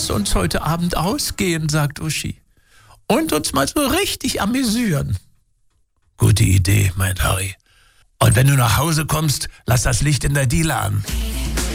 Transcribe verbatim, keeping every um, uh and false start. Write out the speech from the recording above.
Lass uns heute Abend ausgehen, sagt Uschi. Und uns mal so richtig amüsieren. Gute Idee, meint Harry. Und wenn du nach Hause kommst, lass das Licht in der Diele an.